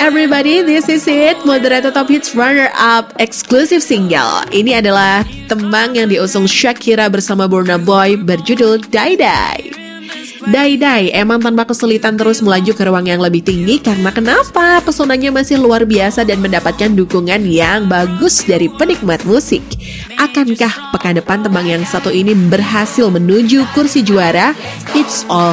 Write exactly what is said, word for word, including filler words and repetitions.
everybody, this is it, Moderator Top Hits runner-up exclusive single. Ini adalah tembang yang diusung Shakira bersama Burna Boy berjudul Die Die. Die Die emang tanpa kesulitan terus melaju ke ruang yang lebih tinggi karena kenapa? Pesonanya masih luar biasa dan mendapatkan dukungan yang bagus dari penikmat musik. Akankah pekan depan tembang yang satu ini berhasil menuju kursi juara? It's all